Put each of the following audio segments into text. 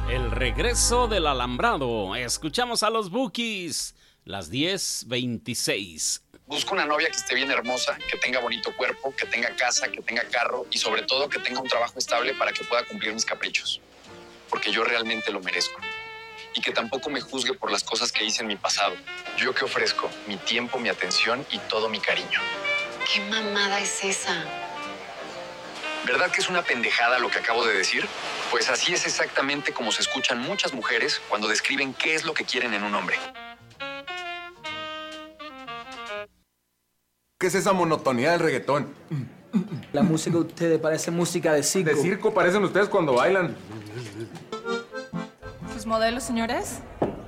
El regreso del alambrado. Escuchamos a los Bukis. Las 10:26. Busco una novia que esté bien hermosa, que tenga bonito cuerpo, que tenga casa, que tenga carro y sobre todo que tenga un trabajo estable para que pueda cumplir mis caprichos. Porque yo realmente lo merezco. Y que tampoco me juzgue por las cosas que hice en mi pasado. ¿Yo qué ofrezco? Mi tiempo, mi atención y todo mi cariño. ¿Qué mamada es esa? ¿Verdad que es una pendejada lo que acabo de decir? Pues así es exactamente como se escuchan muchas mujeres cuando describen qué es lo que quieren en un hombre. ¿Qué es esa monotonía del reggaetón? La música de ustedes parece música de circo. De circo parecen ustedes cuando bailan. ¿Sus modelos, señores?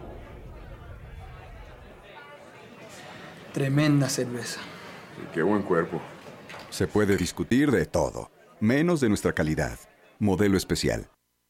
Tremenda cerveza. Qué buen cuerpo. Se puede discutir de todo, menos de nuestra calidad. Modelo especial.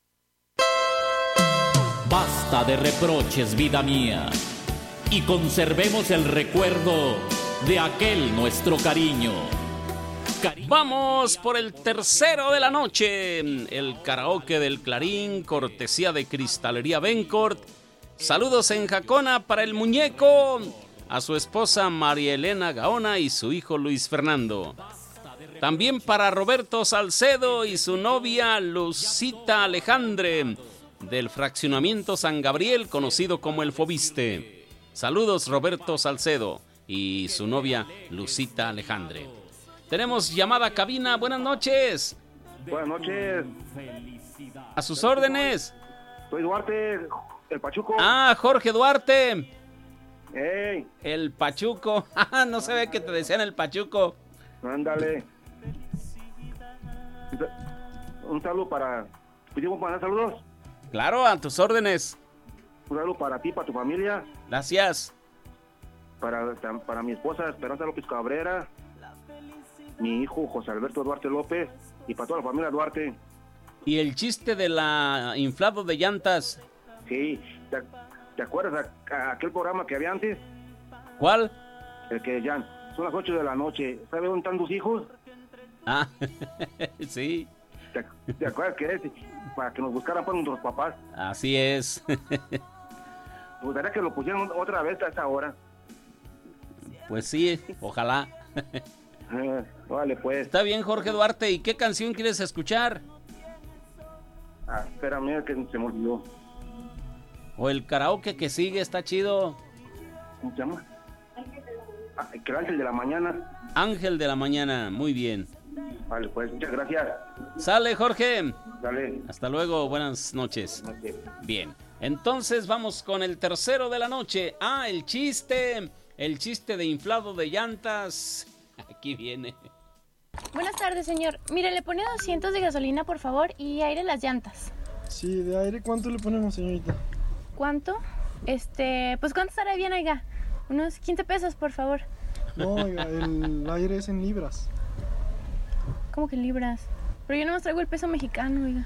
Basta de reproches, vida mía, y conservemos el recuerdo de aquel nuestro cariño. Vamos por el tercero de la noche. El karaoke del Clarín, cortesía de Cristalería Bencourt. Saludos en Jacona para el muñeco, a su esposa María Elena Gaona y su hijo Luis Fernando. También para Roberto Salcedo y su novia Lucita Alejandre, del fraccionamiento San Gabriel, conocido como El Fobiste. Saludos, Roberto Salcedo y su novia Lucita Alejandre. Tenemos llamada cabina. Buenas noches. Buenas noches. A sus órdenes. Soy Duarte, el Pachuco. Ah, Jorge Duarte. ¡Ey! El Pachuco. No se ve que te decían el Pachuco. Ándale. Un saludo para... ¿Pedimos mandar saludos? Claro, a tus órdenes. Un saludo para ti, para tu familia. Gracias. Para mi esposa Esperanza López Cabrera, mi hijo José Alberto Duarte López y para toda la familia Duarte. ¿Y el chiste de la inflado de llantas? Sí, ¿te acuerdas aquel programa que había antes? ¿Cuál? El que ya son las 8 de la noche. ¿Sabes dónde están tus hijos? Ah, sí. ¿Te acuerdas que es? Para que nos buscaran por nuestros papás. Así es. Me gustaría que lo pusieran otra vez a esta hora. Pues sí, ojalá. Vale, pues. Está bien, Jorge Duarte. ¿Y qué canción quieres escuchar? Espérame, que se me olvidó. O el karaoke que sigue, está chido. ¿Cómo se llama? Que el Ángel de la Mañana. Ángel de la Mañana, muy bien. Vale, pues, muchas gracias. Sale, Jorge. Dale. Hasta luego, buenas noches. Okay. Bien, entonces vamos con el tercero de la noche. Ah, el chiste de inflado de llantas. Aquí viene. Buenas tardes, señor. Mire, le pone 200 de gasolina, por favor, y aire en las llantas. Sí, de aire, ¿cuánto le ponemos, señorita? ¿Cuánto? Pues, ¿cuánto estará bien, oiga? Unos 15 pesos, por favor. No, oiga, el aire es en libras. ¿Cómo que en libras? Pero yo nomás traigo el peso mexicano, oiga.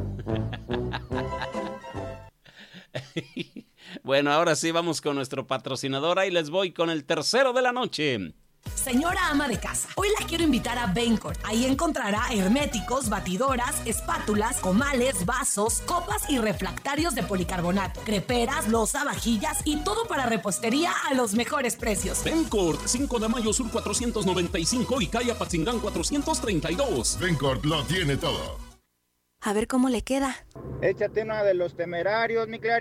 Bueno, ahora sí vamos con nuestro patrocinador. Ahí les voy con el tercero de la noche. Señora ama de casa, hoy la quiero invitar a Bencourt. Ahí encontrará herméticos, batidoras, espátulas, comales, vasos, copas y refractarios de policarbonato, creperas, loza, vajillas y todo para repostería a los mejores precios. Bencourt, 5 de mayo sur 495 y calle Apatzingán 432. Bencourt lo tiene todo. A ver cómo le queda. Échate una de Los Temerarios, mi Clarín.